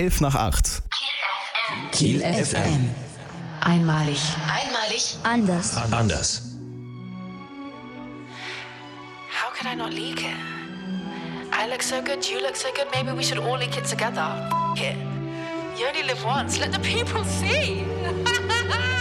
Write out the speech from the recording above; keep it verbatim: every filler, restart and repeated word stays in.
elf nach acht. Kiel F M. Einmalig. Einmalig. Anders. Anders. How could I not leak it? I look so good, you look so good, maybe we should all leak it together. F- it. You only live once, let the people see.